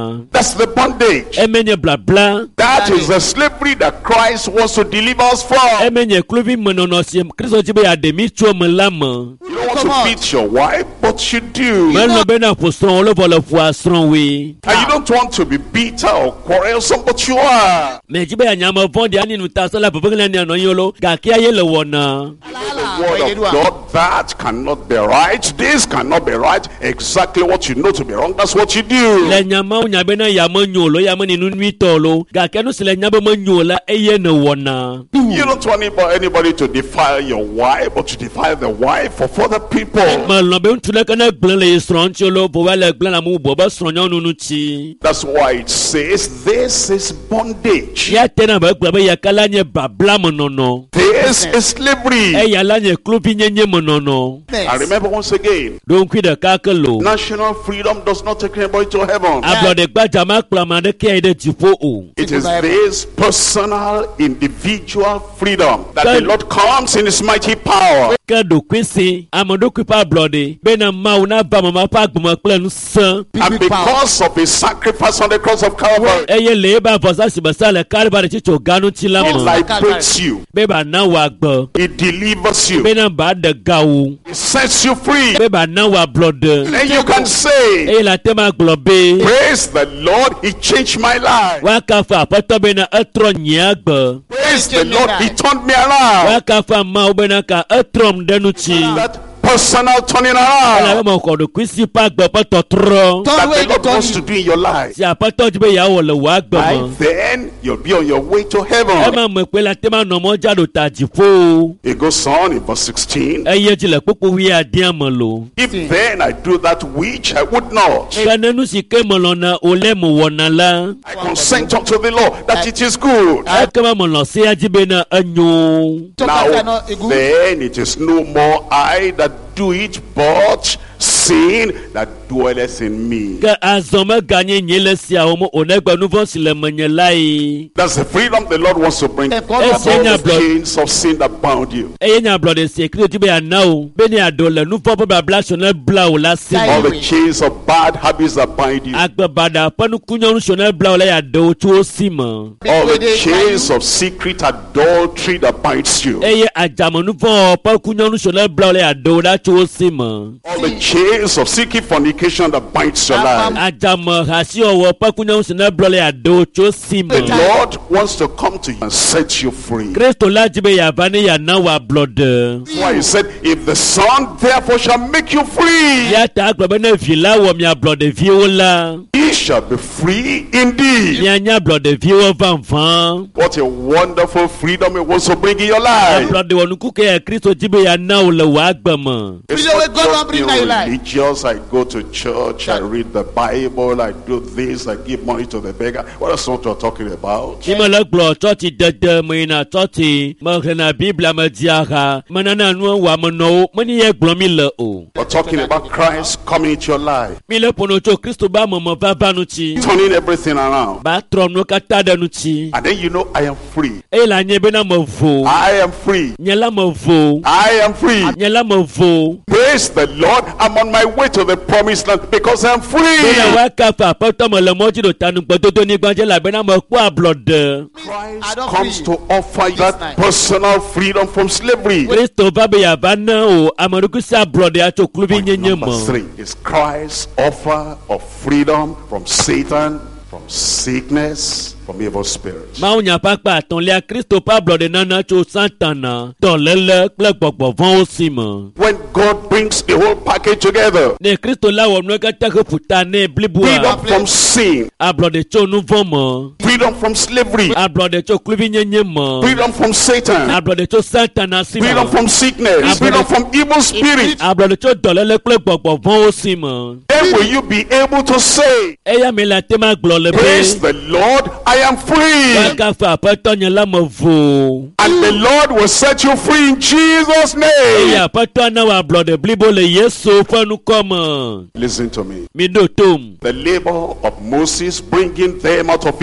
That's the bondage. Emenye blabla. That is the slavery that Christ wants to deliver us from. Emenye kluvi mononosi Kristo jibe ya demi chuo melama. You don't want to beat your wife, but you do. Melo bena postron olo volo fwa stron we. And you don't want to be bitter or quarrelsome, but you are. Me jibe ya nyama vondi ani nutasala bubengele ni anoyolo gakia yele wona. The word of God, that cannot be right. This cannot be right. Exactly what you know to be wrong, that's what you do. Le nyama unyabena ya manyolo ya mani nunuitolo gakia no sile nyaba manyola eye ne wona. You don't want anybody to defile your wife or to defile the wife of other people. That's why it says this is bondage. This is slavery. I remember once again, national freedom does not take anybody to heaven. It is this personal, individual freedom that the Lord comes in His mighty power. And because of His sacrifice on the cross of Calvary, He liberates you. He delivers you. He sets you free. And you can say, praise the Lord, He changed my life. Praise the Lord, He turned me around. That personal turning around that the Lord wants to do in your life. By then, you'll be on your way to heaven. It goes on in verse 16. If then I do that which I would not, I consent unto the law that it is good. Now then it is no more I that do it, but sin that dwelleth in me. That's the freedom the Lord wants to bring. All the chains of sin that bound you. All the chains of bad habits that bind you. All the chains of secret adultery that binds you. All the chains of secret fornication that binds your life. The Lord wants to come to you and set you free. That's why He said, if the Son therefore shall make you free, He shall be free indeed. What a wonderful freedom He wants to bring in your life. It's not just being religious. I go to church, I read the Bible, I do this, I give money to the beggar. What is what you're talking about? We're talking about Christ coming into your life, turning everything around. And then you know, I am free. I am free. I am free. Praise the Lord, I'm on my way to the promised land because I'm free. Christ comes to offer you that personal freedom from slavery. Number 3 is Christ's offer of freedom from Satan, from sickness, from evil spirits. When God brings the whole package together, freedom from sin, freedom from slavery, freedom from Satan, freedom from sickness, freedom from evil spirits, then will you be able to say, praise the Lord, I am free. And the Lord will set you free in Jesus' name. Listen to me. The labor of Moses bringing them out of Egypt to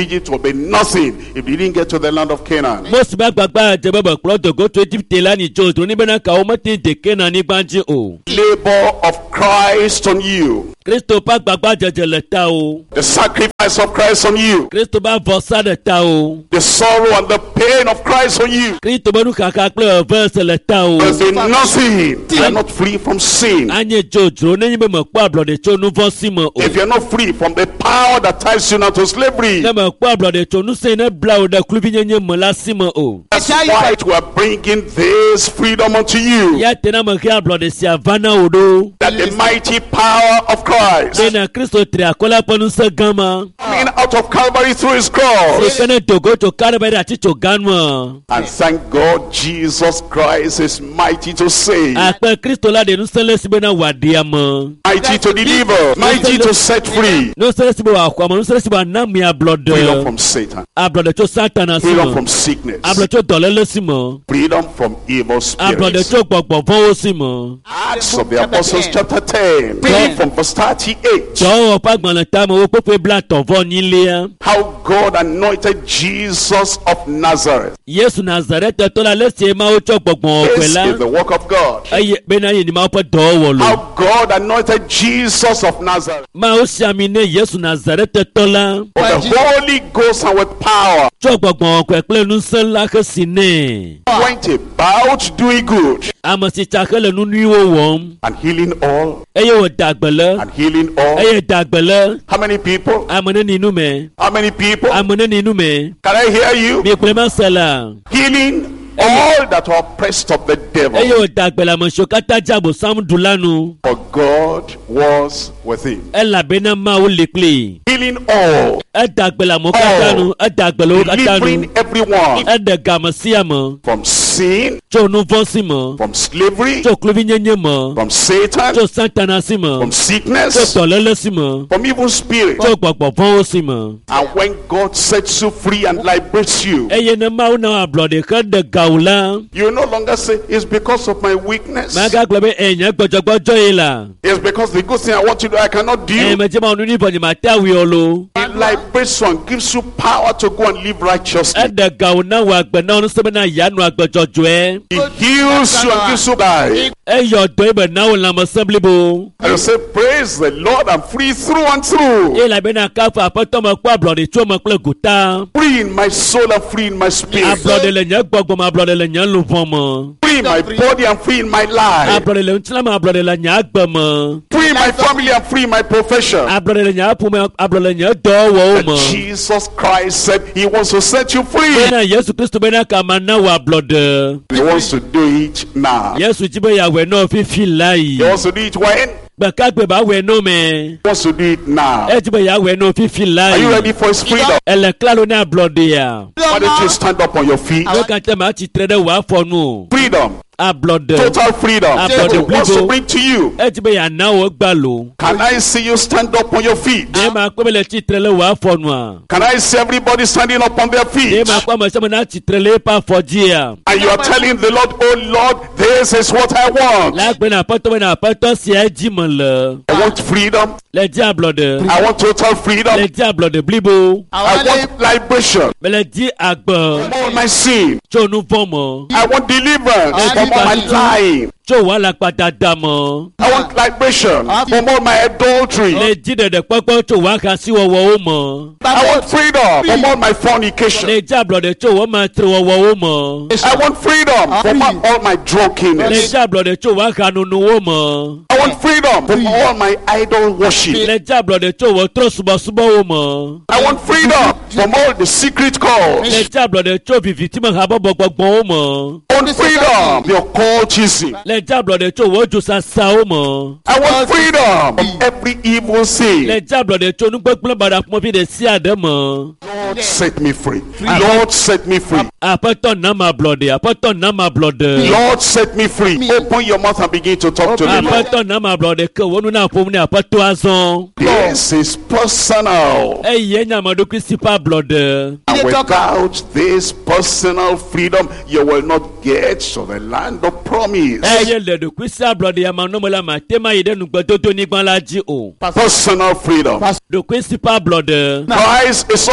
be nothing if they didn't get to the land of Canaan. Most bagbagba jebaba klo to go to Egypt la ni jo to ni bena ka o mate de Canaan ni gbanji o. Labor of Christ on you. Kristo pa gbagba jejele ta o. The sacrifice of Christ on you. Kristo ba vosa de ta o. The sorrow and the pain of Christ on you. Kristo ba nu kaka kle verse le ta o. There's been nothing. You are not free from sin. Anye jojo ne be mo pa blood de cho nu vosi mo o. If you are not free from the power that ties you now to slavery. Ne mo pa blood de cho nu se ne bla o da klubi nyenye mo la simo o. That's why we are bringing this freedom unto you. Ya tena mo kia blood de sia vana o do. That the mighty power of Christ. Na Kristo tri akola ponu se gama. Coming out of Calvary through his cross. Se kene to go to Calvary ati to ganwa. And thank God Jesus Christ is mighty to save. Akpe Kristo la de nu se le sibe na wadia mo. Mighty to deliver, mighty to set free. No se le sibe wa kwa mo, no se le sibe na mi a blood. Freedom from Satan. A blood to Satan asimo. Freedom from sickness. A blood to dolele simo. Freedom from evil spirits. A blood to gbogbo fo simo. Acts of the Apostles chapter 10. Reading from verse 38. Jo pa gbon ta mo po pe bla to vo ni le. How God anointed Jesus of Nazareth. Yesu Nazareth to la le se ma o cho gbogbo This opela. is the work of God. Aye be na ye ni ma po do wo lo. How God anointed Jesus of Nazareth. Ma o si ami ne Yesu Nazareth to la. With the Holy Ghost and with power. Cho gbogbo ko pe nu se la ke sine. Went about doing good. Amasi chakele nu ni wo wom. And healing all. Eye wo dagbele. And healing all. Eye dagbele. How many people? Amone ni nu me. How many people? Amone ni nu me. Can I hear you? Mi kwema sala. Healing all that are oppressed of the devil. Eye wo dagbele mo shokata jabo sam dulanu. For God was with him. Ela bena ma o lekle. Healing all. E dagbele mo katanu, e dagbele o Delivering katanu. everyone E de gamasia mo. from sin, Cho nu vosi mo. from slavery, Cho kluvi nyenye mo. from Satan, Cho Satan si mo. from Cho sickness, tolele si mo. from evil spirits. Cho gbogbo fo si mo. And when God sets you free and liberates you, Eye ne ma o na blood ke de gaula. you no longer say, it's because of my weakness. Maga globe enya gbojogbojo ila. It's because the good thing I want to do, I cannot do. Me je ma onu ni boni ma ta wi olo. It liberates you and gives you power to go and live righteously. E de gauna wa gbe na onu se be na yanu agbojojo e. It heals you and gives you life. E yo do e be na o la mo semblibo. And you say, praise the Lord, I'm free through and through. E la be na ka fa apoto mo kwa blood tu mo kle guta. Free in my soul and free in my A spirit. blood le nya gbogbo ma blood le nya lu fon mo. Free in my body and free in my A life. blood le ntla ma blood le nya agbe mo. Free in my family and free in my profession. A blood le nya pu me a blood le nya do wo That mo. Jesus Christ said he wants to set you free. Be na Yesu Kristo be na ka ma na wa blood. He wants to do it now. Yesu jibe ya we no fi fi lai. He wants to do it when? Gbaka gbe ba we no me. He wants to do it now. E jibe ya we no fi fi lai. Are you ready for his freedom? Ele klalo na blood ya. Why don't you stand up on your feet? We ka te ma ti trede wa fonu. Freedom. A blood. Total freedom. blood He wants to people. bring to you. E jibe ya na wo gbalo. Can I see you stand up on your feet? E ma pe le ti trele wa fonu a. Can I see everybody standing up on their E feet? ma pa mo se mo na ti trele pa foji ya. And you are telling the Lord, oh Lord, this is what I want. La gbe na poto si e ji mo le. I want freedom. Le di a blood. I want total freedom. Le di a blood blibo. I want liberation Me le di agbo. from all my sin. Cho nu fon mo. I want deliverance from all my lying. Cho wa la pa dada mo. I want liberation from all my adultery. Le di de popo cho wa ka si wo wo mo. I want freedom from all my fornication. Le di a blood cho wo ma tre wo wo mo. I want freedom from all my Le drunkenness. di a blood cho wa ka nu nu wo mo. I want freedom from all my idol worship. Le di a blood cho wo tro subo wo mo. I want freedom from all the secret calls. Le di a blood cho vivi ti mo ha bo gbogbo wo mo. I want freedom from the occultism. Le di a blood cho wo ju sa wo mo. I want freedom from every evil sin. Le di a blood cho nu gbogbo bada mo fi de si ade mo. Lord, set me free. Lord, set me free. Apoto na ma blood. Apoto na ma blood. Lord, set me free. Open your mouth and begin to talk to the Lord. Apoto na ma blood ke wonu na fo ni apoto azon. This is personal. Eye nya ma do Kristi pa blood. And without this personal freedom, you will not get to the land of promise. Eye le do Kristi blood ya ma no mo la ma te ma ide nu gbodo to ni gban laji o. Personal freedom. Do Kristi pa blood. Christ is offering to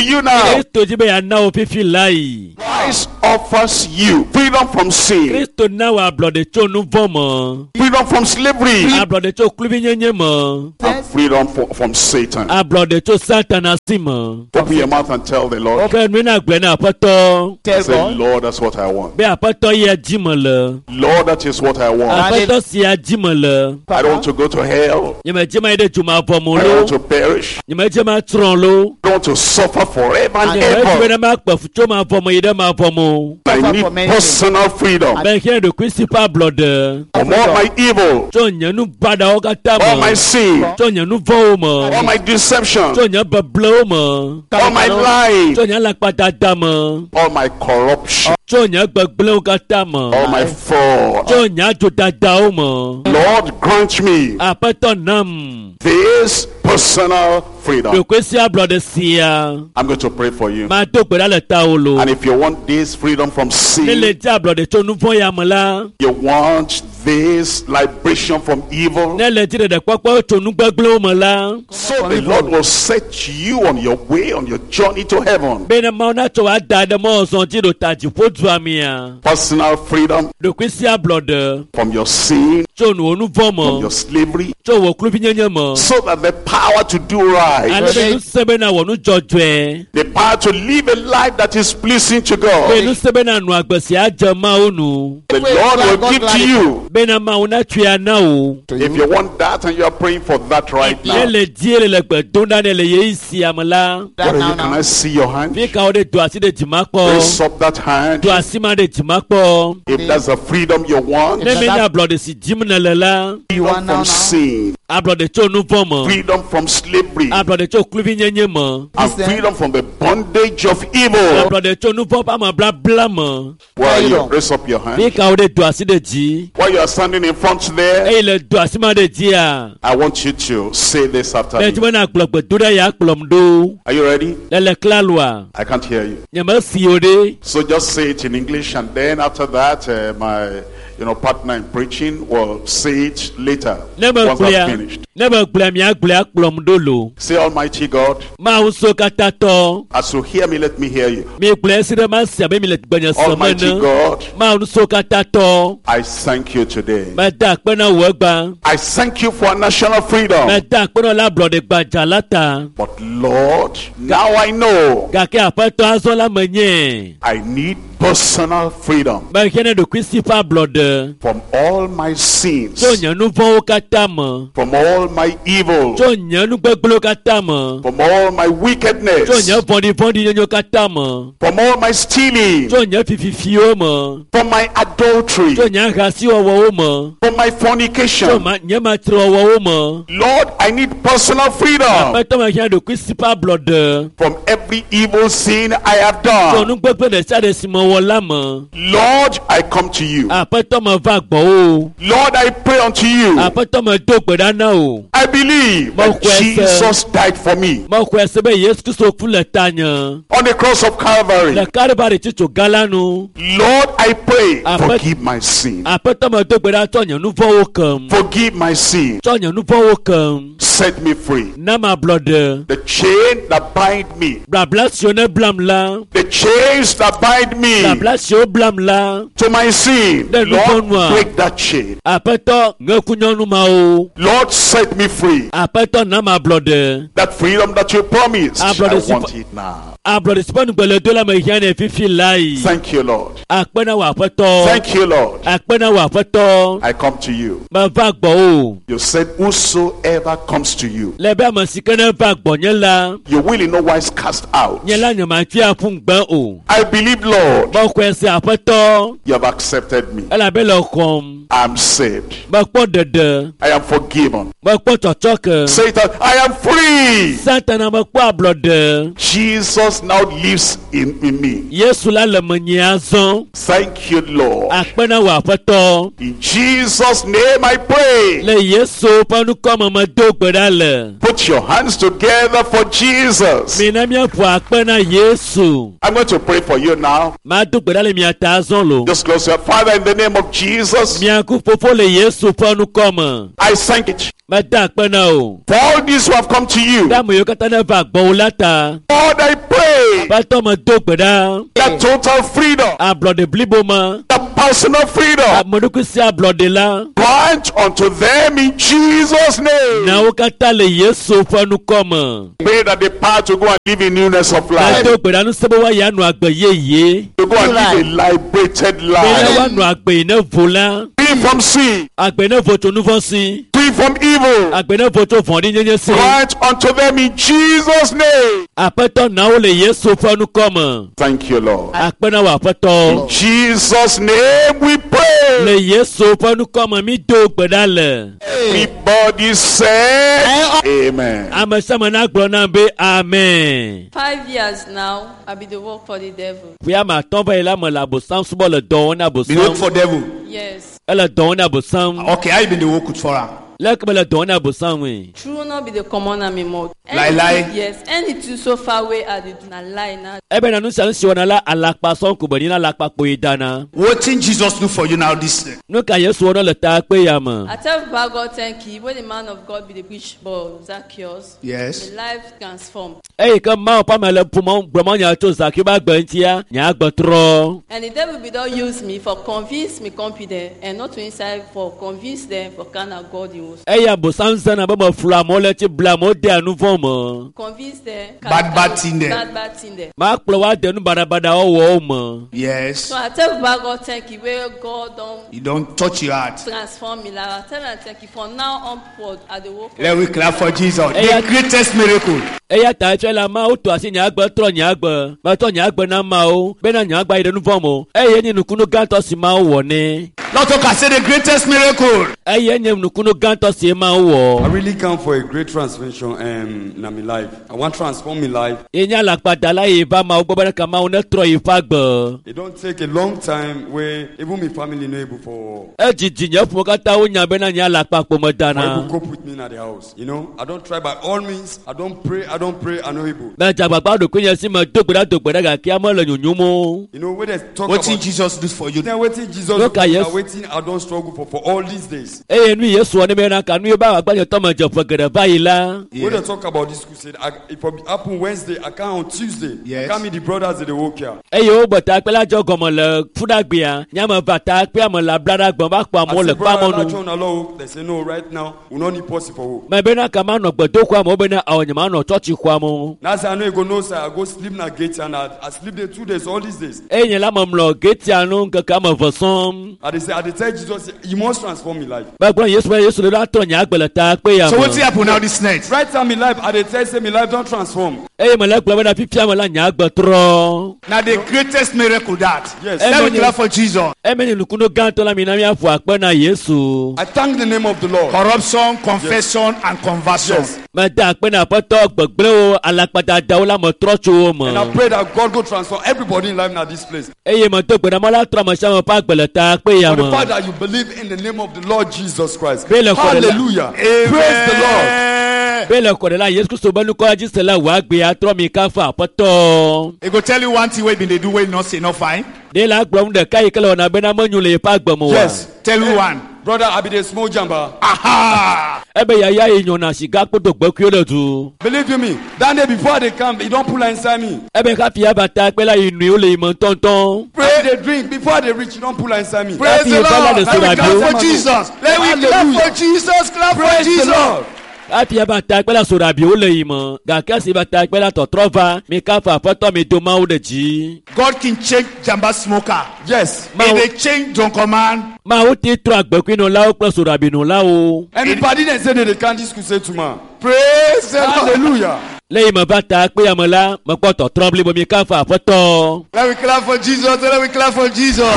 you now. Christ offers you freedom from sin, freedom from slavery, and freedom from Satan. Open your mouth and tell the Lord. Say, Lord, that's what I want. Lord, that is what I want. I don't want to go to hell. I don't want to perish. I don't want to suffer forever and ever. I need personal freedom from all my evil, all my sin, all my deception, all my lying, all my corruption, all my fraud. Lord, grant me this personal freedom. I'm going to pray for you. And if you want this freedom from sin, you want this liberation from evil, so the Lord will set you on your way, on your journey to heaven. Personal freedom from your sin, from your slavery, so that the power to do right, the power to live a life that is pleasing to God, the Lord will give to you. If you want that and you are praying for that right now, can I see your hand? Raise up that hand. If that's the freedom you want, freedom from sin, freedom from slavery, and freedom from the bondage of evil. Where are you? Raise up your hand. While you are standing in front there, I want you to say this after me. Are you ready? I can't hear you. So just say it in English, and then after that, my partner in preaching will say it later once I've finished. Say, Almighty God, as you hear me, let me hear you. Almighty God, I thank you today. I thank you for national freedom. But Lord, now I know I need personal freedom from all my sins, from all my evil, from all my wickedness, from all my stealing, from my adultery, from my fornication. Lord, I need personal freedom from every evil sin I have done. Lord, I come to you. Lord, I pray unto you. I believe that Jesus died for me on the cross of Calvary. Lord, I pray, forgive my sin. Forgive my sin. Set me free. The chain that bind me, the chains that bind me to my sin, Lord, break that chain. Lord, set me free. That freedom that you promised, I want it now. Thank you, Lord. Thank you, Lord. I come to you. You said, whosoever comes to you, you will in no wise cast out. I believe, Lord, you have accepted me. I am saved. I am forgiven. Say that I am free. Jesus now lives in me. Thank you, Lord. In Jesus' name I pray. Put your hands together for Jesus. I'm going to pray for you now. Just close your Father, in the name of Jesus, I thank you for all these who have come to you. Lord, I pray The total freedom. The personal freedom. Grant unto them in Jesus' name. Pray that the power to go and live in newness of life. To go and live a liberated life. Free from sin. Free from evil. Grant unto them in Jesus' name. Thank you, Lord. In Jesus' name we pray. Everybody say amen. Amen. 5 years now, I've been to work for the devil. Be work for devil. Yes. Okay, I been the work with for her. True not be the common army mode. Lie. Yes, and it is so far away at the lie now. What thing Jesus do for you now this day? I tell God thank you. When the man of God be the bishop of Zacchaeus, yes, the life transformed. Hey, and the devil be don't use me for convince me confident and not to inside for convince them for kind of God he was. Convince them. Bad thing there. Bad thing there. Yes. So I tell God thank you where God don't. You don't touch your heart. Transform me. Like I tell him thank you for now onward at the work. Let me clap for Jesus. The greatest miracle. Not to say the greatest miracle. I really come for a great transformation in my life. I want to transform my life. It don't take a long time where even my family not able for cope with me in the house. You know, I don't try by all means. I don't pray, I'm not able. You know, when they talk what did Jesus do for you? What did Jesus do? I don't struggle for all these days. Yes. When they talk about this crusade, if it happen Wednesday, I come on Tuesday. Yes. I come meet the brothers at the work here. They say no, right now we don't need possible. That's I know you go no sir. I go sleep in a gate and I sleep there 2 days all these days. And they say, tell Jesus, you must transform my life. So what's happening now this night? Right now, my life, I say my life don't transform. Now the greatest miracle that. Yes. Let me clap for Jesus. I thank the name of the Lord. Corruption, confession, and conversion. Yes. And I pray that God go transform everybody in life now this place. For the fact that you believe in the name of the Lord Jesus Christ. Hallelujah. Amen. Praise the Lord. He go tell you one thing we been they do well not say not fine. Yes. Tell you one. Brother, I be the small jumper. Aha. Believe you me, that day before they come, he don't pull inside me. Pray They drink before they reach, he don't pull inside me. Praise the Lord. Let me clap for Jesus. Let me clap for Jesus. Clap for Jesus. Lord. God can change jamba smoker. Yes. And they change John man. Anybody that say that they can't discuss it to man. Praise the Lord. Hallelujah. Let me clap for Jesus. Let me clap for Jesus.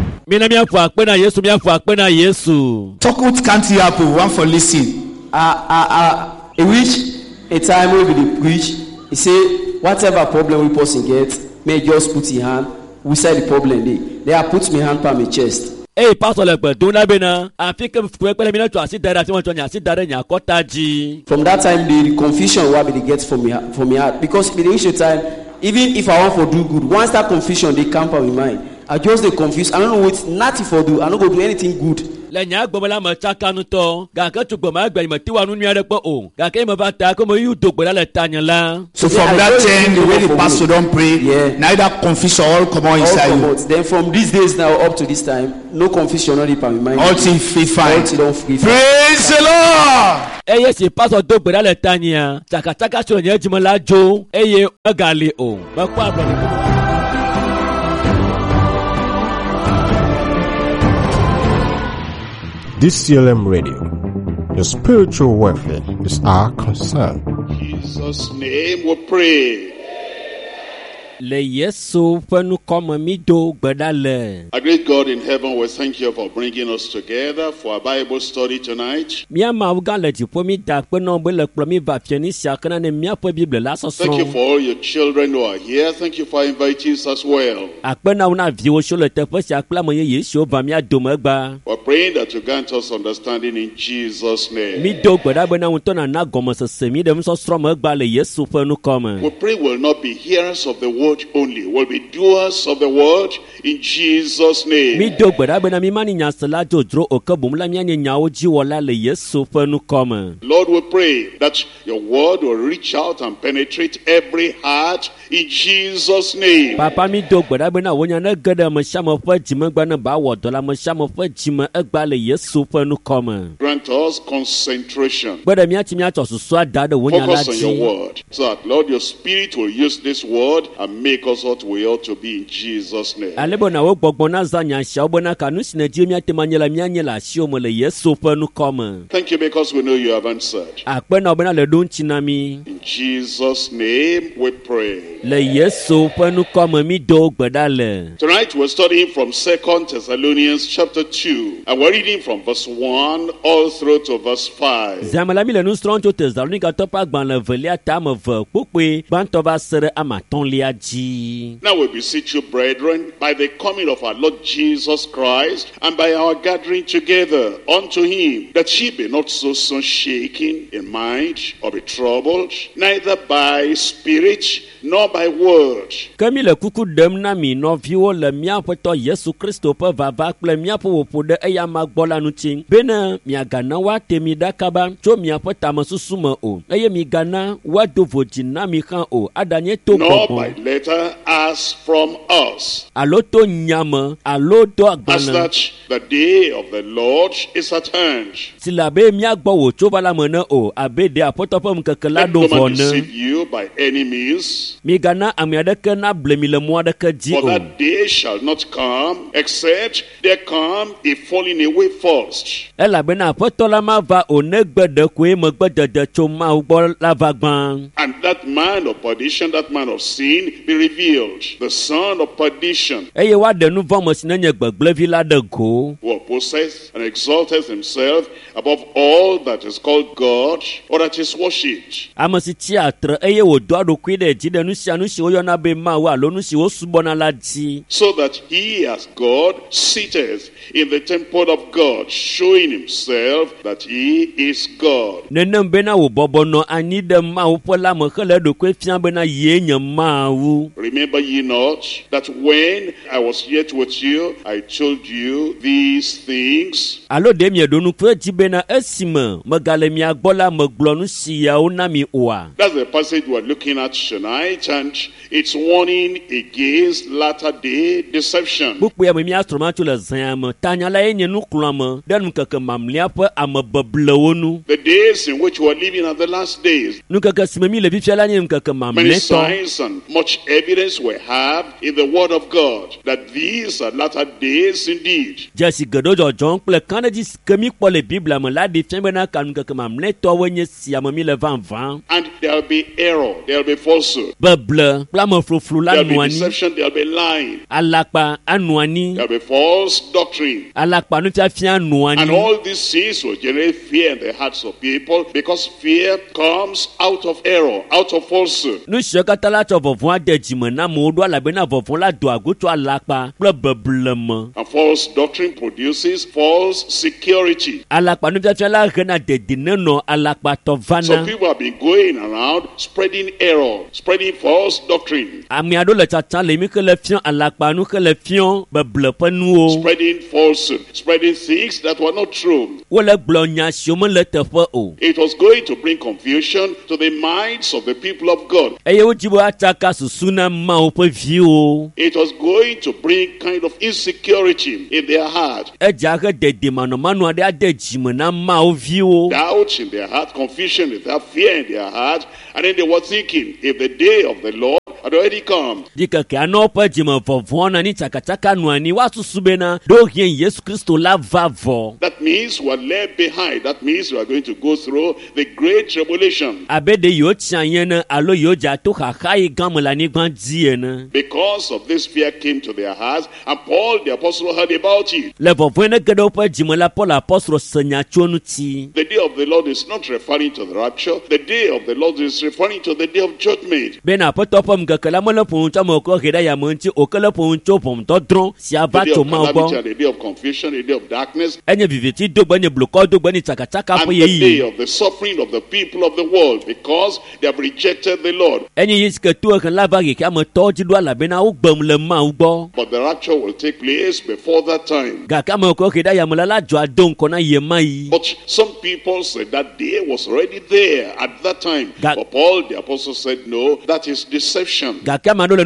Talk what can't happen. One for listen. He reach a time where we preach. He say whatever problem we person get, may just put his hand. We say the problem they are put my hand on my chest. Hey, Pastor Bena, I think from that time the confusion what they get from me heart because the reach a time even if I want to do good, once that confusion they come from my mind, I just they confused. I don't know what nothing for do. I don't go do anything good. Le nya gbo la ma chaka nu to. Ga ka tu gbo ma gba ma ti wa nu nya de po o. Ga ke ma ba ta ko mo yu do gbo la le tanya la. So from that time, the way the pastor don't pray, neither confusion all come on inside you. Then from these days now up to this time, no confusion not in my mind. All things free fine. All things don't free. Praise the Lord. Eye si pastor do gbo la le tanya. Chaka so nya jimo la jo. Eye agali o. Ba kwa bro. DCLM Radio, the spiritual welfare is our concern. In Jesus' name we pray. Le Yesu fenu koma mi do gbedale. Our great God in heaven, we thank you for bringing us together for a Bible study tonight. Mia ma uga le ti po mi da pe no be le klo mi va fieni sia kana ne mia po Bible la so so. Thank you for all your children who are here. Thank you for inviting us as well. Akpe na una vi o so le te po sia kla mo ye Yesu ba mi ado mo gba. We're praying that you grant us understanding in Jesus' name. Mi do gbeda be na won to na gomo se se mi dem so stro mo gba le Yesu fenu koma. We pray we'll not be hearers of the word only, we'll be doers of the word in Jesus' name. Mi do gbeda be na mi mani nya se la jodro o ka bum la mi anya nya o ji wola le Yesu fenu koma. Lord, we pray that your word will reach out and penetrate every heart in Jesus' name. Papa mi do gbeda be na wonya na gada mo sha mo fa jima gba na ba wo dola mo sha mo fa jima egba le Yesu fenu koma. Grant us concentration. Gbeda mi ati mi ato susu ada de wonya la Focus on your word, so that Lord, your spirit will use this word and make us what we ought to be in Jesus' name. Alebo na wo gbogbo na za nya sha obo na kanu sine di mi atemanyela mi anyela shi o mo le Yesu fenu koma. Thank you because we know you have answered. Akpe na obo na le don chinami. In Jesus' name we pray. Le Yesu fenu koma mi do gbedale. Tonight we're studying from 2 Thessalonians chapter 2, and we're reading from verse 1 all through to verse 5. Zamala mi le nu stron to Thessalonica to pa gban le velia ta me ve pokpe gban to va sere amaton lia ji. Now we beseech you, brethren, by the coming of our Lord Jesus Christ, and by our gathering together unto him, that ye be not so soon shaken in mind, or be troubled, neither by spirit, nor by word. Kami le kuku dem na mi no viwo le mia poto Yesu Kristo pe vava kple mia po wopo de eya magbola nu tin. Bena mia gana wa temi dakaba cho mia po tamasusu me o. Eye mi gana wa do vojina mi kan o. Adanye to nor gogo. by letter as from us. Alo to nyama, alo do As agbana. that the day of the Lord is at hand. Silabe mia gbo wo cho bala mena o. Abe de apoto pe mkekela Let do no man vone. deceive you by any means. Mi gana amiadeke na blemi le muadeke ji For o. that day shall not come, except there come a falling away first. Elabe na apoto la ma va o ne gbede kwe me gbede cho ma ugbo la va gban. And that man of perdition, that man of sin, be revealed, the son of perdition, Eye wa de nu vɔmɔ si ne nye gbegblẽvi la de go. who opposes and exalteth himself above all that is called God or that is worshipped, Ame si tsi atre eye wòdo aɖokui ɖe dzi ɖe nu sia nu si woyɔna be Mawu alo nu si wosubɔna la dzi. so that he as God sitteth in the temple of God, showing himself that he is God. Nenem bena wòbɔbɔ nɔ anyi ɖe Mawu ƒe lãme hele eɖokui fia bena yee nye Mawu. Remember ye not that when I was yet with you, I told you these things? Alo ɖe mieɖo nuku edzi bena esime megale mia gbɔ la megblɔ nu siawo na mi oa. That's the passage we're looking at tonight, and it's warning against latter-day deception. Kpukpu ya me miatrɔma tso le zãa me. Tanyala ye nye nuklɔame ɖe nukeke mamlia ƒe ame beblewo nu. The days in which we're living are the last days. Nukeke si me mi le fifia la nye nukeke Many mamlɛtɔ. signs and much evidence we have in the Word of God that these are latter days indeed. Jesi geɖo dzɔdzɔm kple kaɖedzi si ke mi kpɔ le Biblia me la ɖi fia bena kanukeke mamlɛtɔwoe nye sia me mi le vavã. And there'll be error, there'll be falsehood, Beble kple ame floflo la there'll be nu anyi. deception, there'll be lying, Alakpa anu anyi. there'll be false doctrine. Alakpa nufiafia nu And anyi. all these things will generate fear in the hearts of people, because fear comes out of error, out of falsehood. Nu siwo katã la tsɔ vɔvɔ̃ ade dzime na amewo ɖo elabena vɔvɔ̃ la do ago tso alakpa kple beble me. And false doctrine produces false security. Alakpa nufiafia la hena dedienɔnɔ alakpatɔ So vana. people have been going around spreading error, spreading false doctrine, Ame aɖewo le tsatsam le mi ke le fiɔ alakpa nu ke le fiɔ beble ƒe nuwo. spreading falsehood, spreading things that were not true. It was going to bring confusion to the minds of the people of God. It was going to bring kind of insecurity in their heart. Doubt in their heart, confusion in their fear in their heart. And then they were thinking, if the day of the Lord had already come. That means we are left behind. That means we are going to go through the great tribulation. Because of this fear came to their hearts, and Paul the apostle heard about it. The day of the Lord is not referring to the rapture. The day of the Lord is referring to the day of judgment. The day of calamity, the day of confusion, the day of darkness, and the day of the suffering of the people of the world, because they have rejected the Lord. But the rapture will take place before that time. But some people said that day was already there at that time. But Paul the apostle said, no, that is deception. And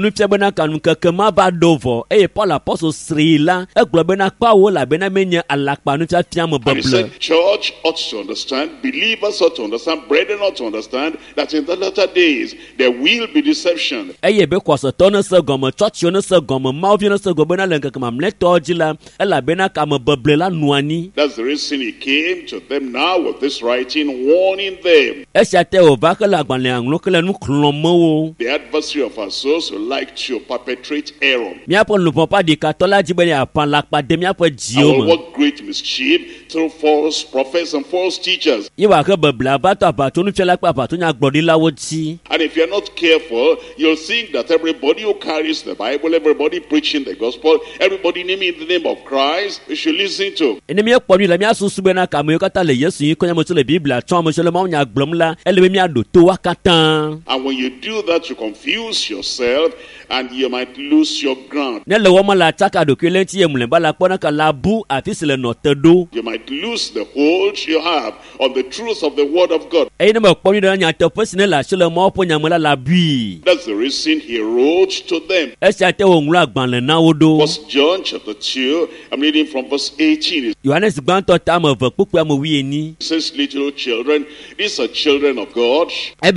he said, church ought to understand, believers ought to understand, brethren ought to understand that in the latter days there will be deception. That's the reason he came to them now with this writing, warning them. The adversary of our souls who like to perpetrate error. And will work great mischief through false prophets and false teachers. And if you're not careful, you'll think that everybody who carries the Bible, everybody preaching the gospel, everybody naming the name of Christ, you should listen to. And when you do that, you confuse yourself and you might lose your ground. You might lose the hold you have on the truth of the word of God. That's the reason he wrote to them. First John chapter 2, I'm reading from verse 18. It says, little children, these are children of God. When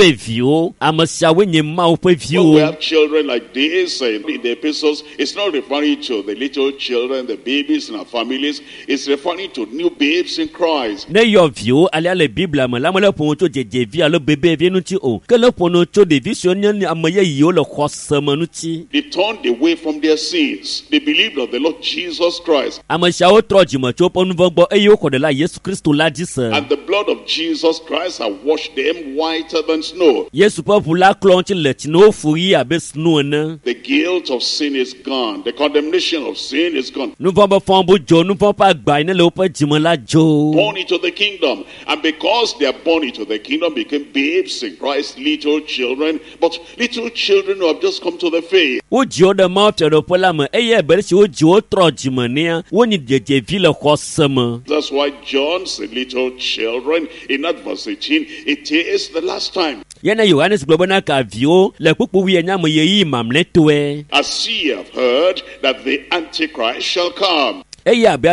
we have children like this in the epistles, it's not referring to the little children, the babies in our families. It's referring to new babes in Christ. They turned away from their sins. They believed on the Lord Jesus Christ. And the blood of Jesus Christ has washed them whiter than snow. The guilt of sin is gone. The condemnation of sin is gone. Born into the kingdom. And because they are born into the kingdom, became babes in Christ, little children. But little children who have just come to the faith. That's why John said, little children. In that verse 18, it is the last time. As ye have heard that the Antichrist shall come. You see,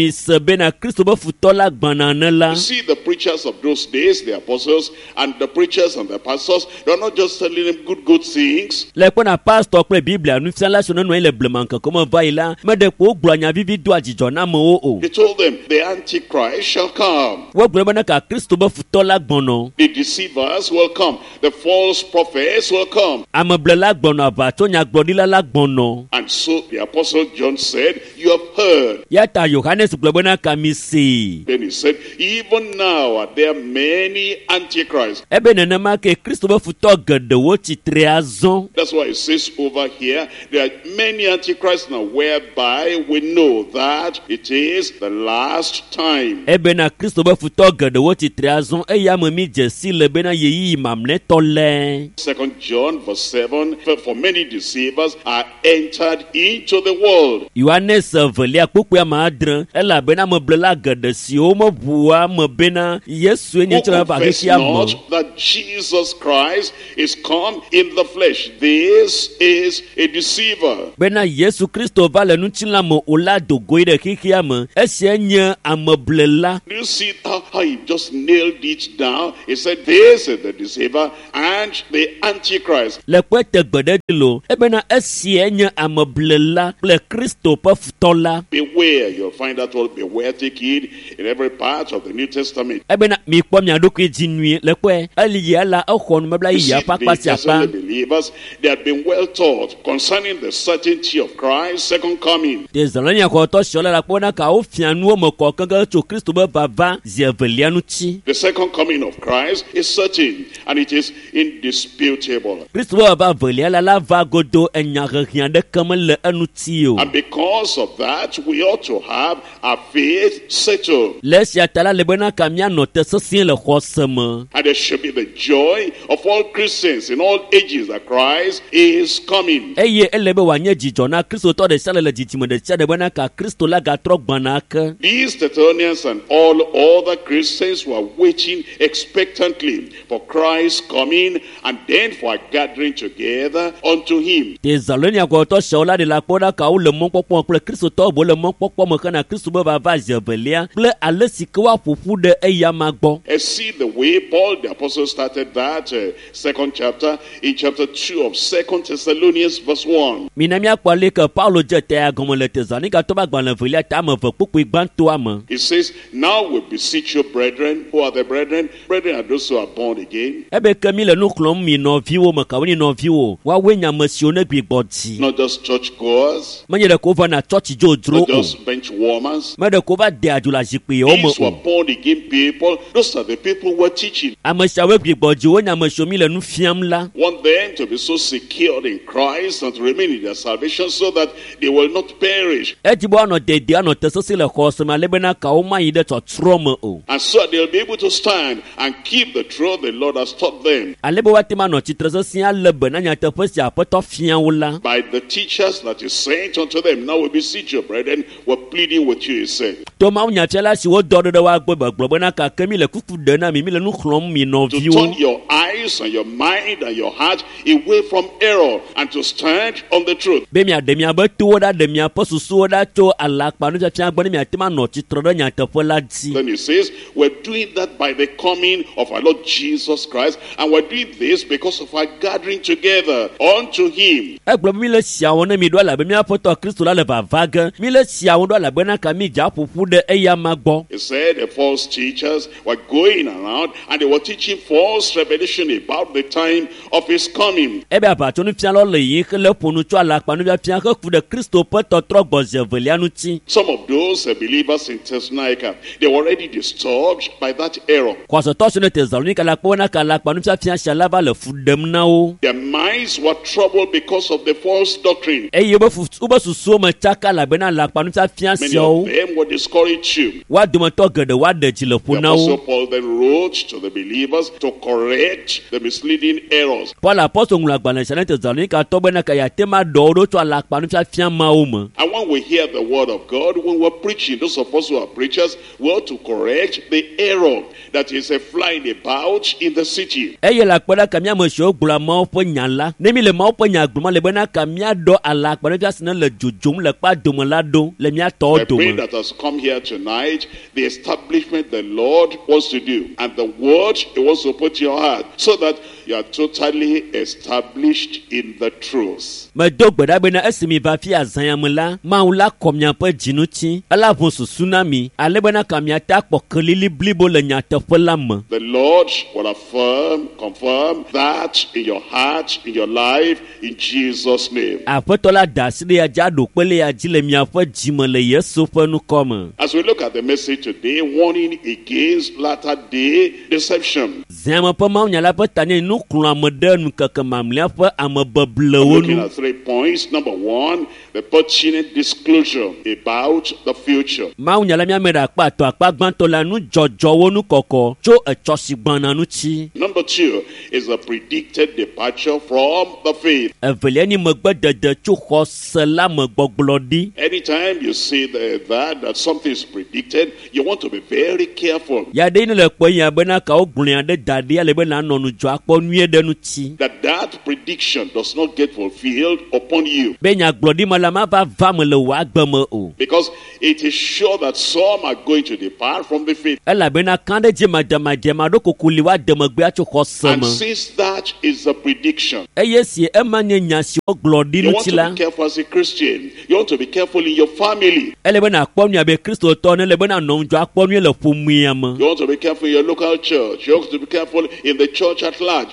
the preachers of those days, the apostles, and the preachers and the pastors, they are not just telling them good things. They told them, the Antichrist shall come. The deceivers will come. The false prophets will come. And so the apostle John said, you have heard. Then he said, even now are there many antichrists. That's why it says over here, there are many antichrists now, whereby we know that it is the last time. 2 John verse 7, for many deceivers are entered into the world. kpukpea ma adre ela bena me blela gede siwo me bua me bena Yesu enye tsra ba kekia mo. That Jesus Christ is come in the flesh. This is a deceiver. Bena Yesu Kristo va le nutsila mo ola dogo ide kekia mo ese nye ameblela. You see how he just nailed it down. He said this is the deceiver and the antichrist. Le kwete gbede lo ebena ese nye ameblela ple Kristo pe futola. Beware, you'll find that word beware, take it in every part of the New Testament. Ebena mi kwa mi adoku jinui le kwe aliye la okhon mebla ya pa The believers, they had been well taught concerning the certainty of Christ's second coming. Desalonia ko to shola la pona ka o fianu mo ko kanga to Kristo be baba zievelianu chi. The second coming of Christ is certain and it is indisputable. Kristo baba velia la va godo enyarehian de kamele anutio. And because of that, we ought to have our faith settled. Les yatala le bona kamia note sosien le khosema. And there should be the joy of all Christians in all ages that Christ is coming. Eye elebe wanye jijona Kristo to de sala le jitimo de tia de bona ka Kristo la ga trok banaka. These Thessalonians and all other Christians were waiting expectantly for Christ's coming and then for a gathering together unto him. Thesalonia ko to shola de la pona ka o le mon popo ple Kristo to bo le mon popo mo kana Kristo be baba zevelia ple ale sikwa fufu de eya magbo. See the way Paul the apostle started that second chapter in chapter 2 of 2 Thessalonians verse 1. Minamia kwale ke Paulo jete agomo le Thessalonica to ba gban velia ta me ve pupu igban to am. It says, now we beseech you, brethren. Who are the brethren? Brethren are those who are born again. Ebe kemi le nu klom mi no viwo me ka woni no viwo wa wenya masione gbigboti. Not just church goers. Manye de ko va na church jodro. Not just bench warmers. Me de ko va de adula jipe o mo. These were born again people. Those are the people who were teaching. Amasawe gbigboti wona masomi le nu fiam la. Want them to be so secured in Christ and to remain in their salvation so that they will not perish. Etibo no de no tesosi le khosema lebena ka o mayi de totroma o. And so they'll be able to stand and keep the truth the Lord has taught them. Alebo watima no chitresosia lebena nya teposi apoto fian wala. By the teachers that is sent unto them. Now we beseech you, brethren, we're pleading with you, he said. To ma nya chela si wo dodo de wa gbogbo na ka kemi le kuku de na mi le nu khlom mi no to viwo. turn your eyes and your mind and your heart away from error and to stand on the truth. Be mi ade mi abetu da de mi aposusu da to alakpa no cha gbani mi atima no chitrodo nya tefola di. Then he says, we're doing that by the coming of our Lord Jesus Christ, and we're doing this because of our gathering together unto him. Egbo mi le sia won mi do la be mi apoto Kristo la le vavaga mi le sia won do la be na ka mi ja pupu de eya magbo. He said the false teachers were going around and they were teaching false revelation about the time of his coming. Ebe abato nu fian lo le yin le ponu to alakpa nu fian ka ku de Kristo pe totro gbozevelianu ti. Some of those believers in Thessalonica, they were already disturbed by that error. Kwaso to sene Thessalonica la pona ka alakpa nu fian shalava le fudem na o. Their minds were troubled because of the false doctrine. Eye be susu ma chaka la be na alakpa nu fian Many sio. of them were discouraged too. Wa dum to gede wa de ti le The pona Apostle o. Paul then wrote to the believers to correct the misleading errors. Paul apostle ngula gbana sene Thessalonica to be na ka ya tema do to alakpa nu fian ma o mo. And when we hear the word of God, when we're preaching, those of us who are preachers, we ought to correct the error that is flying about in the city. Eye la kpeda kamia mo sho gbula ma po nyala. Nemi le ma po nya gbuma le bena kamia do alakpa nu fian le jujum le pa dum la do le mia to I pray dum. that has come here tonight, the establishment the Lord wants to do, and the word he wants to put in your heart, so that you are totally established in the truth. Me do gbeda bena esimi va fi azanyamla ma ula komnya pe jinuti ala von tsunami ale bena kamia ta pokelili blibo le nya tefolam. The Lord will affirm, confirm that in your heart, in your life, in Jesus' name. Apotola daside ya jado pele ya jile mia fe jime le Yesu fe nu kome. As we look at the message today, warning against latter day deception. Zema pe ma nya la pe tane nu looking at 3 points. Number 1, the pertinent disclosure about the future. Number 2 is the predicted departure from the faith. Anytime you see that something is predicted, you want to be very careful. That prediction does not get fulfilled upon you. Because it is sure that some are going to depart from the faith. And since that is a prediction, you want to be careful as a Christian. You want to be careful in your family. You want to be careful in your local church. You want to be careful in the church at large.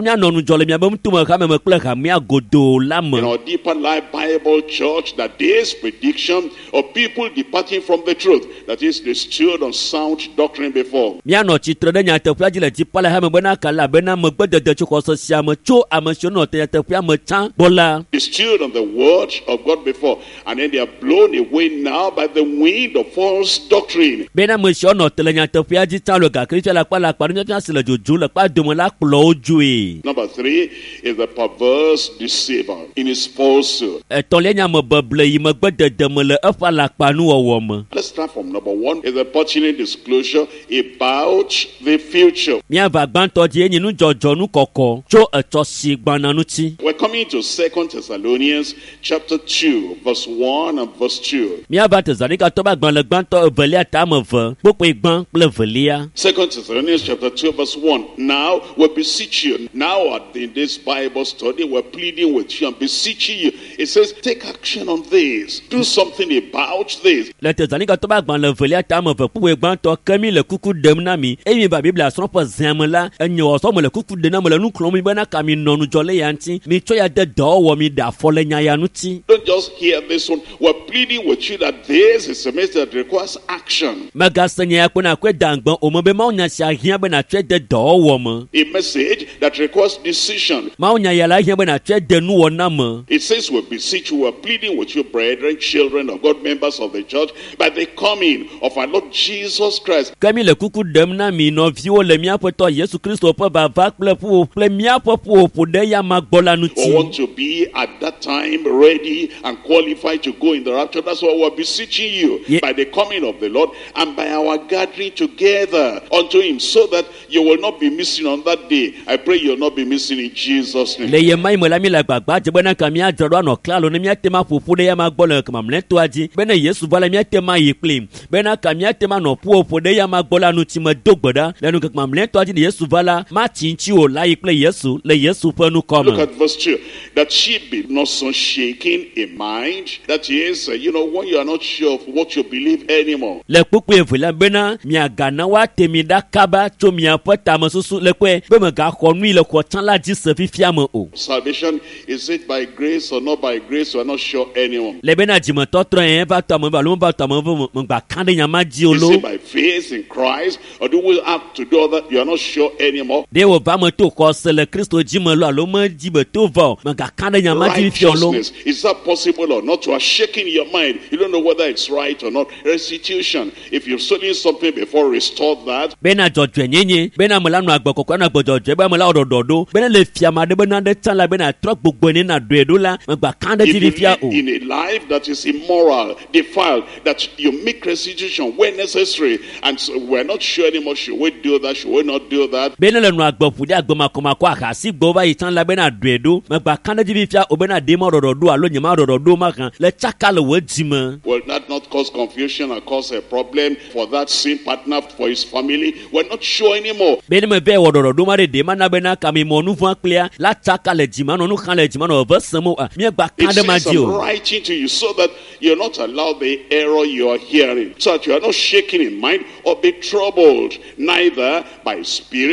In our Deeper Life Bible Church, that this prediction of people departing from the truth, that is, they stood on sound doctrine before. They stood on the word of God before, and then they are blown away now by the wind of false doctrine. Number 3 is the perverse deceiver in his falsehood. Let's start from number 1 is the pertinent disclosure about the future. We're coming to 2 Thessalonians chapter 2 verse 1 and verse 2. 2 Thessalonians chapter 2 verse 1. Now we beseech you, now in this Bible study, we're pleading with you and beseeching you. It says, take action on this. Do something about this. Don't just hear this one. We're pleading with you that this is a message that requires action. A message that requires decision. It says we beseech you, we're pleading with you, brethren, children of God, members of the church, by the coming of our Lord Jesus Christ. We want to be at that time ready and qualified to go in the rapture. That's why we're beseeching you by the coming of the Lord and by our gathering together unto him, so that you will not be missing on that day. I pray you'll not be missing in Jesus' name. Look at verse 2. That she be not so shaken in mind. That is, when you are not sure of what you believe anymore. Salvation, is it by grace or not by grace? We are not sure anymore. Is it by faith in Christ, or do we have to do that? You are not sure anymore. Righteousness, is that possible or not? You are shaking your mind. You don't know whether it's right or not. Restitution, if you've stolen something before, restore that. In a life that is immoral, defiled, that you make restitution when necessary, and so we're not sure anymore, should we do that, should we not do that? Will that not cause confusion and cause a problem for that same partner, for his family? We're not sure anymore. This is I'm writing to you so that you're not allowed the error you are hearing, so that you are not shaken in mind or be troubled, neither by spirit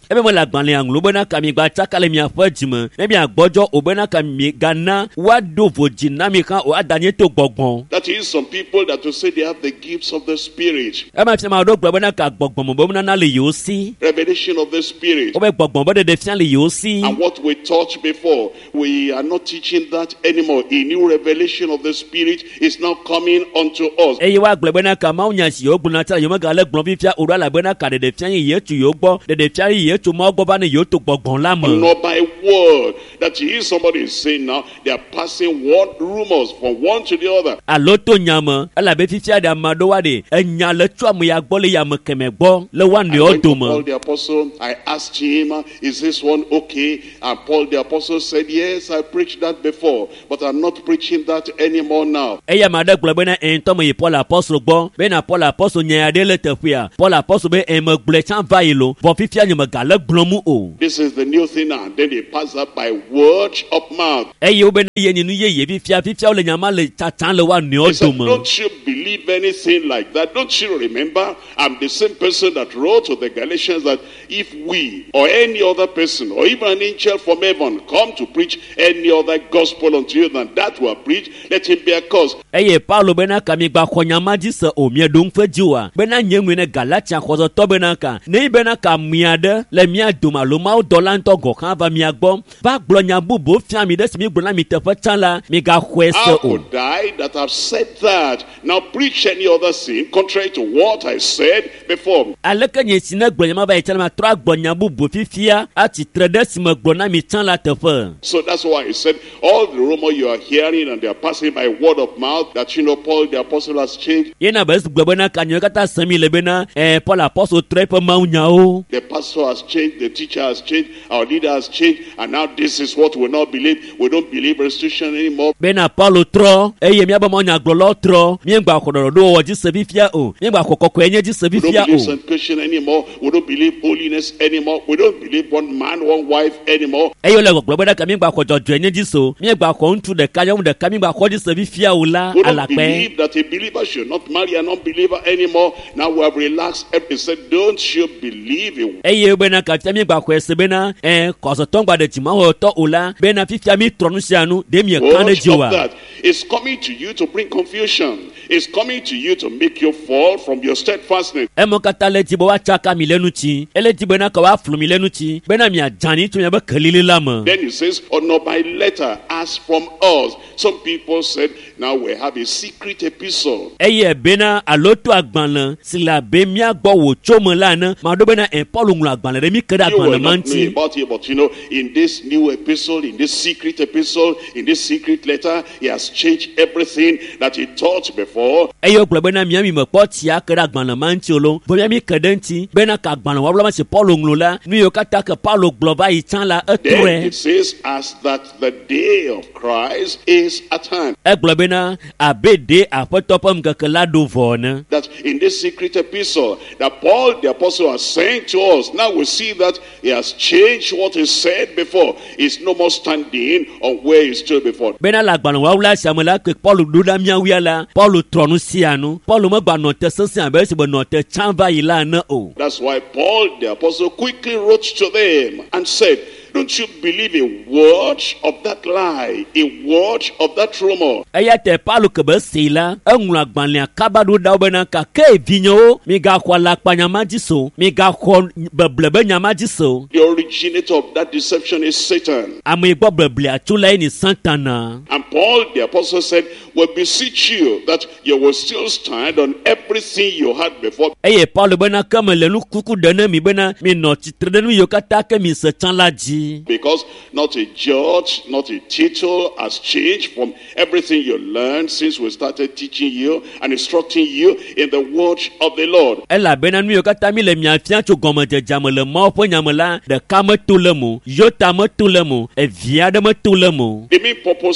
ebe mo la gbanle anglo bena ka mi gba takale mi afọ jime ne mi agbojo obena ka mi gana wa do voji na mi kan o adanye to gbogbon. That is, some people that will say they have the gifts of the Spirit. E ma fi ma do gbona ka gbogbon mo bena na le yo si. Revelation of the Spirit. O be gbogbon bo de fian le yo si. And what we taught before, we are not teaching that anymore. A new revelation of the Spirit is now coming unto us. E wa gbona ka ma unya si o gbona ta yo ma ga le gbon fi fia o la gbona ka de fian ye tu yo gbo de fian ye tu mo gbo ba ni yo to gbogbon la mo. Not by word. That is, somebody is saying now, they are passing rumors from one to the other. Aloto nyama ala be fifia da mado wa de enya le tu amu ya gbo le ya mo keme gbo le wa ni odo mo. Paul the apostle, I asked him, is this one okay? And Paul the apostle said, yes, I preached that before, but I'm not preaching that anymore now. Eya ma de gbo be na en to mo Paul apostle gbo be na Paul apostle nya de le tefia Paul apostle be en mo gble chan va yelo bo fifia nyama ga le gbon mu o. This is the new thing now. Then they pass up by word of mouth. Eyo be na ye ni nu ye fifia le nyama le tatan le wa ni odo mo. Don't you believe anything like that? Don't you remember? I'm the same person that wrote to the Galatians that if we or any other person or even an angel from heaven come to preach any other gospel unto you than that we have preached, let him be accursed. Eye Paulo bena kami gba kwanyama ji se omie don fe jiwa bena nyenwe ne Galatia khozo to bena ka ne bena ka miade le mia doma lo ma dolan to go kan va mia gbo ba gblonya bubo fia mi de mi gbona mi te fa tan la mi ga kwese o. I that have said that now preach any other sin contrary to what I said before. Aleka nye sina gblonya ma ba itala ma tra gblonya bubo fifia ati tredes ma gbona mi tan la te fa. So that's why I said all the rumor you are hearing and they are passing by word of mouth that Paul the apostle has changed. Yena bes gbona ka nyo kata sami le bena Paul apostle trepe ma unya o. The pastor has changed, the teacher has changed, our leader has changed, and now this is what we not believe. We don't believe restitution anymore. Bena Paulo tro eye mi abamo nya glolo tro mi ngba kodoro do wo ji se fifia o mi ngba kokoko enye ji se fifia o. We don't believe sanctification anymore. We don't believe holiness anymore. We don't believe one man, one wife anymore. Eyo le gbogbo ka mi ngba ko jojo enye ji so mi ngba ko ntu de ka yo de ka mi ngba ko ji se fifia o la ala pe. We don't believe that a believer should not marry an unbeliever anymore. Now we have relaxed. He said, don't you believe it? Eye bena ka mi ngba ko ese bena ko so tongba de ti ma ho to o la bena fifia mi tronu sianu de mi kan de jiwa. It's coming to you to bring confusion. It's coming to you to make you fall from your steadfastness. Emo katale ti bo wa chaka mi lenu ti ele ti bena ka wa flu mi lenu ti bena mi ajani to me ba kalile lama. Then he says, or not by letter as from us. Some people said, now we have a secret epistle. Eye bena aloto agbanlan sila be mi agbo wo chomo lana ma do bena Paul ngula agbanlan re mi keda agbanlan manti. About it, but in this new epistle, in this secret epistle, in this secret letter, he has changed everything that he taught before. Eyo glo bena mi mo po ti akeda agbanlan manti olo bo mi kedanti bena ka agbanlan wa bla ma se Paul ngula nu yo kata ka Paul glo ba itan la etre. Then it says as that the day of Christ is at hand. Eglo bena abede apotopam kakela do vona. That in this secret epistle that Paul the apostle has sent to us, now we see that he has changed what he said before. He's no more standing on where he stood before. Bena la gbalan wa wula samela ke Paul duda miawi ala Paul tronu sianu Paul mo gba note sense be se bo note chanva ila na o. That's why Paul the apostle quickly wrote to them and said, don't you believe a word of that lie, a word of that rumor? Ayate Paulo ke be sila enula gbanle kabadu da bena ka ke vinyo mi ga kwa la panyama jiso mi ga ko beblebe nyama jiso. The originator of that deception is Satan. Ami gbo beble atula ni Santana. And Paul the apostle said, we beseech you that you will still stand on everything you had before. Eye Paulo bena kamele nu kuku dene mi bena mi no titre nu yo kata ke mi se chan la ji. Because not a judge, not a title has changed from everything you learned since we started teaching you and instructing you in the word of the Lord. Ela bena nu yo kata mi le mi afia cho gomote jamele mo po nyamela de kame tulemu yota mo tulemu e via de mo tulemu. The main purpose of the apostle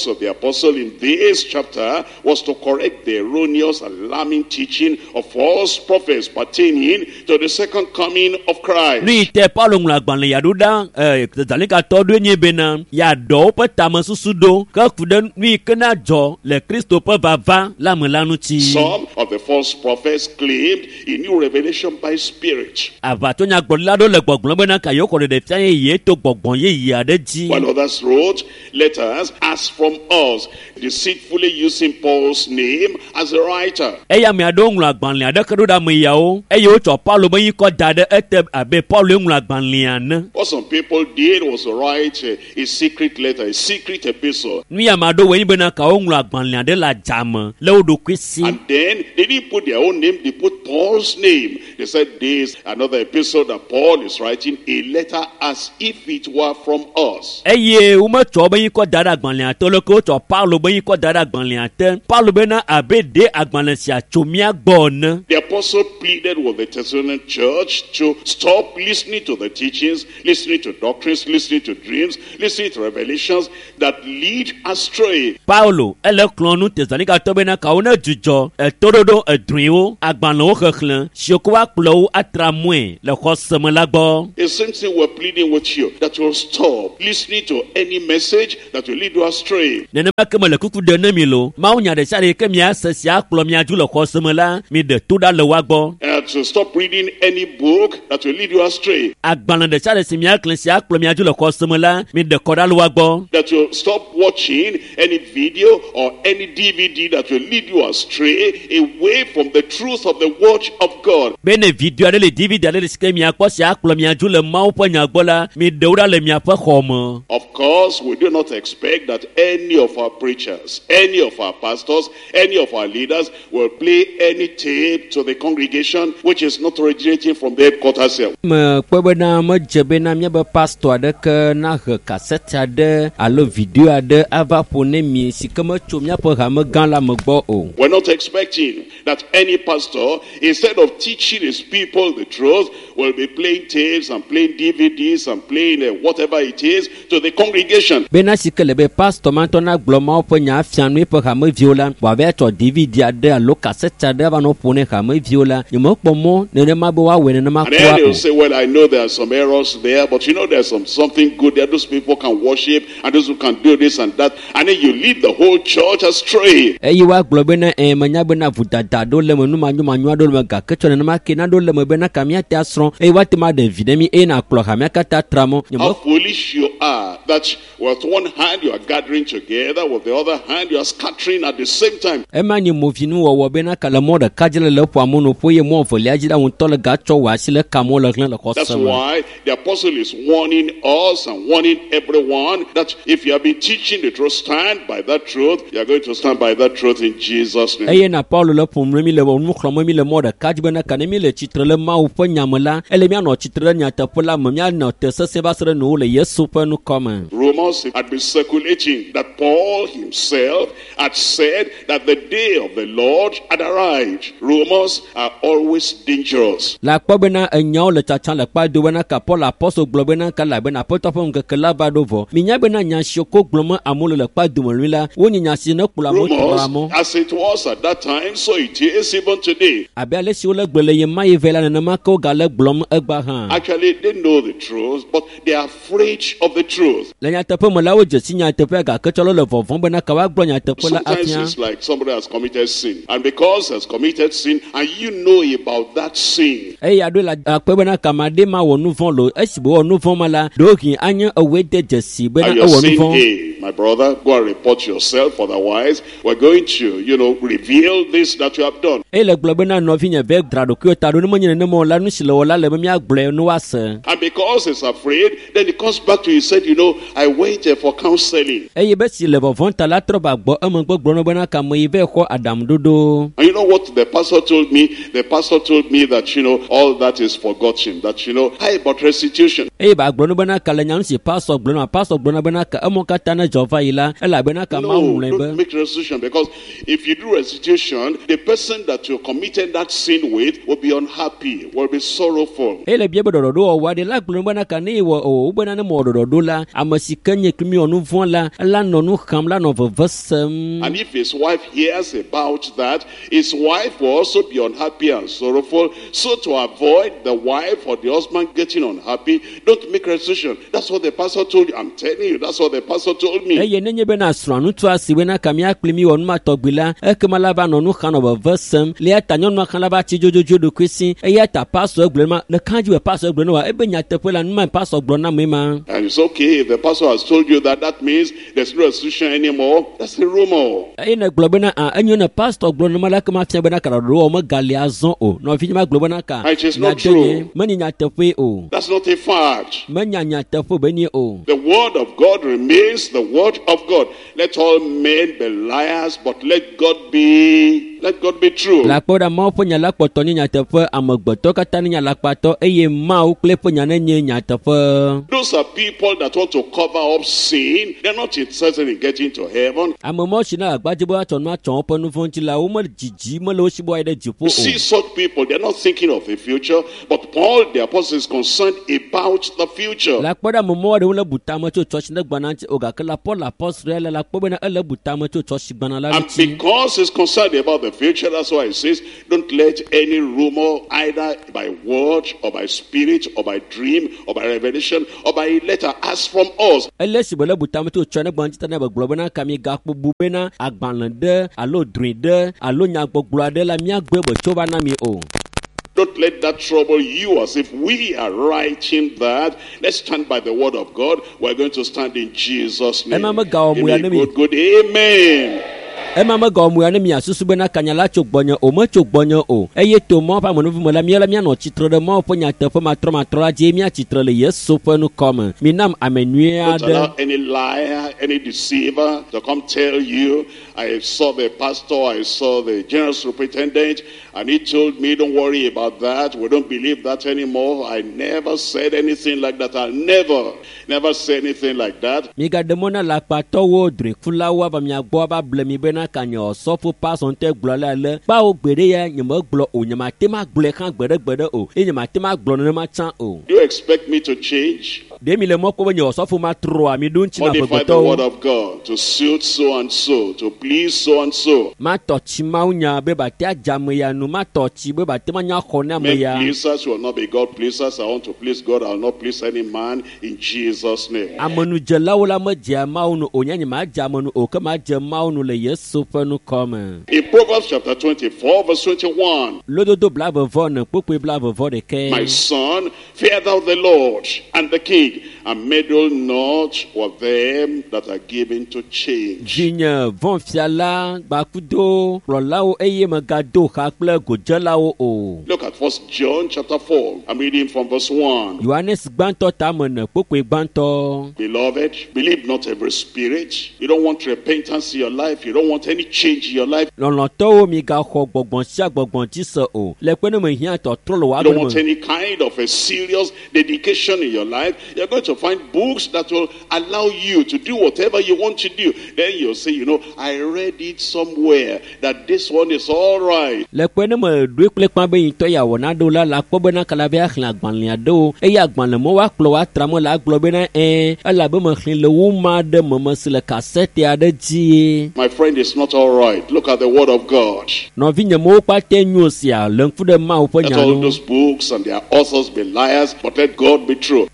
apostle in this chapter was to correct the erroneous, alarming teaching of false prophets pertaining to the second coming of Christ. Lui te Paulo nglagbale ya duda zalika todwe nyebena ya do petama susudo ka kuden lui kana jo le Kristo pe bava la melanuchi. Some of the false prophets claimed he knew revelation by spirit. Avatonya gbolado le gbogbon bena kayoko de fian ye to gbogbon ye ya de ji. While others wrote letters as from us, deceitfully using Paul's name as a writer. Eya mi ado nglagbale adakado da me yawo eyo cho Paulo be yiko dade ete abe Paulo nglagbale an. What some people did was to write a secret letter, a secret epistle. Ni amado we bena ka nglagbale ade la jam le odo kwesi. And then they didn't put their own name, they put Paul's name. They said this, another epistle that Paul is writing, a letter as if it were from us. Eye uma cho be yiko dada agbanle atolo ko cho Paulo be yiko dada agbanle ate. Paulo bena abe de agbanle sia chomia gbon. The apostle pleaded with the Thessalonian church to stop listening to the teachings, listening to doctrines, listening to dreams, listening to revelations that lead astray. Paulo ele klonu Thessalonica to bena ka ona jujo torodo edrinwo agbanle wo kheklen shokwa plo atramwe le khosem lagbo. The same thing we're pleading with you, that you'll stop listening to any message that will lead you astray. Nene makema le kuku de nemilo ma onya de sare ke mia sesia klo mia ju le khosem la mi de toda le wagbo. To stop reading any book that will lead you astray. Agbanle de sare simia klen sia klo mia ju le khosem la mi de koda le wagbo. That you'll stop watching any video or any DVD that will lead you astray away from the truth of the word of God. Bene video ale le DVD ale le ske mia kwa sia klo mia ju le mau pa nya gbola mi de ura le mia pa khom. Of course, we do not expect that any of our preachers, any of our pastors, any of our leaders will play any tape to the congregation which is not originating from the headquarters here. Me kwebena me jebena mia be pastor ade ke na he cassette ade alo video ade ava pone mi sikama chomia po ha me gan la me gbo o. We're not expecting that any pastor, instead of teaching his people the truth, will be playing tapes and playing DVDs and playing whatever it is to the congregation. Bena sikele be pastor man to na gloma po nya afianu po ha me viola wa be to DVD ade alo cassette ade ava no pone ha me viola ni mo pomo ne ma bo wa we ne ma kwa. And then they'll say, well, I know there are some errors there, but you know there's something good there. Those people can worship and those who can do this and that, and then you lead the whole church astray. Eyi wa globena manya bena vudada do le menu manyu do le ga kecho ne ma ke na do le me bena kamia te asron e wa te ma de videmi e na klo kamia kata tramo. How foolish you are that with one hand you are gathering together, with the other hand you are scattering at the same time. E ma ni movinu wo bena kala mo de kajele le po amono po ye mo fo le ajira un to le ga cho wa sile kamo le klen le ko. That's why the apostle is warning us and warning everyone that if you have been teaching the truth, stand by that truth. You are going to stand by that truth in Jesus' name. Eye na Paulo le pom mi le mo khlomo mi le mo de kajbe na kanemi le chitre le ma u po nyamela ele mi no chitre nya ta pola mo mi na te se ba sere no le Yesu pe no come. Rumors had been circulating that Paul himself had said that the day of the Lord had arrived. Rumors are always dangerous. La pobena enyo le chacha le pa do na ka Paul apostle globena ka la bena poto pom ke la ba do vo mi nya bena nya shoko gloma amolo le pa do mo la woni nya si na kula mo tramo. As it was at that time, so it is even today. Abia si ole gbele ye ma ye vela na ma ko ga le glom egba han. Actually, they know the truth, but they are afraid of the truth. La nya tepe mo la wo je si nya tepe ga ke cholo le vovon bena ka wa glo nya tepe la Sometimes atia. it's like somebody has committed sin, and because has committed sin, and you know about that sin. E ya do la pebena ka ma de ma wo nu von lo esibo wo nu von mala do hin anya awe de jesi bena And e you're wo nu saying, von. hey, my brother, go and report yourself, otherwise we're going to, reveal this that you have done. E le globena no vinya ve drado ko ta do no nyine ne mo la nu sile wo la le mi agble nu wase. And because he's afraid, then he comes back to you, he said, I went for counseling. E ye be si le vovon ta la tro ba gbo e mo gbo no bena ka mo ye ve ko adam dodo. And you know what the pastor told me? The pastor pastor told me that, all that is forgotten. That, but restitution. Don't make restitution, because if you do restitution, the person that you committed that sin with will be unhappy, will be sorrowful. And if his wife hears about that, his wife will also be unhappy and sorrowful. So to avoid the wife or the husband getting unhappy, don't make restitution. That's what the pastor told you. I'm telling you, that's what the pastor told me. And it's okay if the pastor has told you that. That means there's no restitution anymore. That's a rumor. And it is not true. That's not a fact. The word of God remains the word of God. Let all men be liars, but let God be true. Those are people that want to cover up sin. They're not interested in getting to heaven. You see such people, they're not thinking of the future, but Paul the apostle is concerned about the future. And because he's concerned about the future, that's why he says, don't let any rumor, either by word or by spirit or by dream or by revelation or by letter, as from us. Don't let that trouble you as if we are writing that. Let's stand by the word of God. We're going to stand in Jesus' name. Good. Amen. Emma Gomwana Mia Susubena Canyalacho Bonya or Mocho Bonya o. Eyeto Mopa Monuvula Miamiano Chitro the Moponia Topoma Tromatrola Jamia Chitrole, yes, super no common. Minam Amenua. Don't allow any liar, any deceiver to come tell you, I saw the pastor, I saw the general superintendent, and he told me, don't worry about that. We don't believe that anymore. I never said anything like that. I'll never say anything like that. Miga demona la pato drink fulawa Bamia Boba Blemibena Canyo, Sofu pass on take blola, Bao Berea, Yamok Blo, Yamatema Blekan Better, O, in Yamatema Blonema O. Do you expect me to change? Modify the word of God to suit so and so, to please so and so. Men pleasers will not be God pleasers. I want to please God. I will not please any man in Jesus' name. In Proverbs chapter 24 verse 21. My son, fear thou the Lord and the king, and meddle not with them that are given to change. Look at 1 John chapter 4. I'm reading from verse 1. Beloved, believe not every spirit. You don't want repentance in your life. You don't want any change in your life. You don't want any kind of a serious dedication in your life. You're going to find books that will allow you to do whatever you want to do. Then you'll say, I read it somewhere that this one is all right. My friend, it's not all right. Look at the word of God. Let all those books and their authors be liars, but let God be true.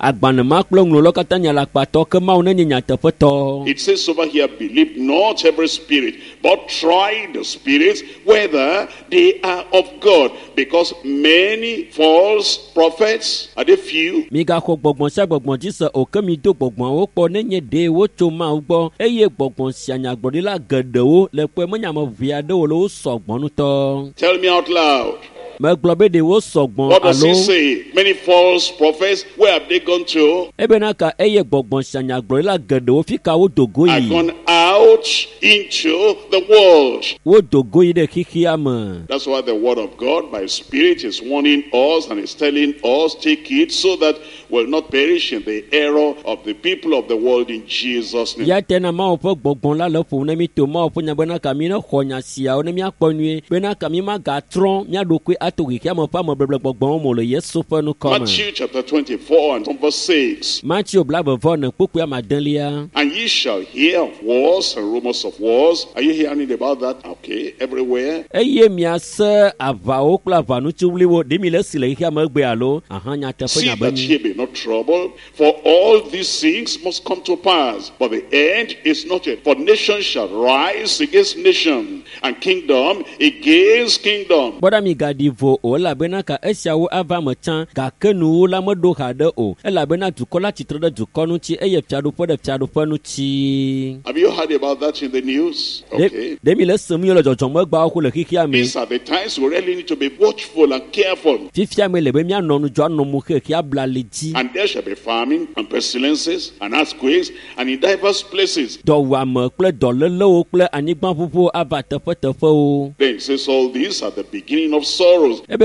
It says over here, believe not every spirit, but try the spirits whether they are of God, because many false prophets, are they few? Tell me out loud. What does he say? Many false prophets, where have they gone to? Are gone out out into the world. That's why the word of God by Spirit is warning us and is telling us, take it so that we'll not perish in the error of the people of the world in Jesus' name. Matthew chapter 24 and verse 6. And ye shall hear of wars and rumors of wars. Are you hearing about that? Okay, everywhere. See that ye be not troubled, for all these things must come to pass, but the end is not yet. For nation shall rise against nation, and kingdom against kingdom. Have you heard about that in the news? Okay. These are the times we really need to be watchful and careful. And there shall be famine and pestilences and earthquakes and in diverse places. Then it says all these are the beginning of sorrows. Then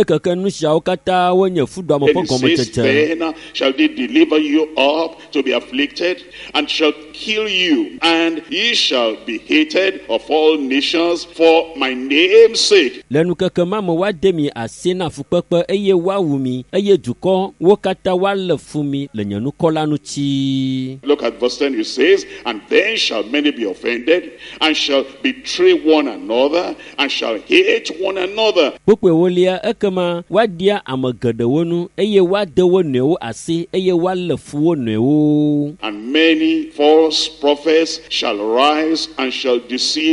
it says, then shall they deliver you up to be afflicted, and shall kill you, and ye shall be hated of all nations for my name's sake. Look at verse 10, it says, and then shall many be offended, and shall betray one another, and shall hate one another. And many false prophets shall rise and shall deceive